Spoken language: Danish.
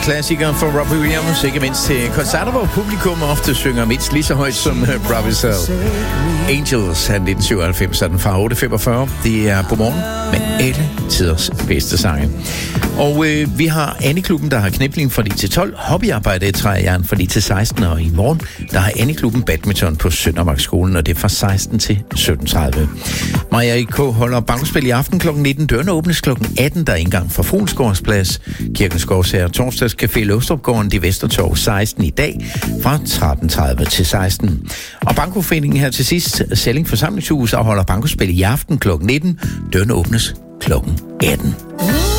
klassiker for Robbie Williams, ikke mindst til koncerter, hvor publikum ofte synger mindst lige så højt som Robbie selv. Angels af 1997 er den fra 8:45. Det er Godmorgen med alle tiders bedste sange. Og vi har Anne-klubben, der har knipling fra 9 til 12, hobbyarbejde i træjern fra 9 til 16, og i morgen, der har Anne-klubben badminton på Søndermarksskolen, og det er fra 16 til 17:30. Maja I.K. holder bankospil i aften kl. 19. Dørene åbnes kl. 18, der er indgang fra Fuglsgårdsplads. Kirkens Gårdsherre, Torsdagscafé Løvstrupgården, De Vestertorv 16 i dag fra 13:30 til 16. Og Bankoforeningen her til sidst, Salling Forsamlingshus, afholder bankospil i aften kl. 19. Dørene åbnes kl. 18.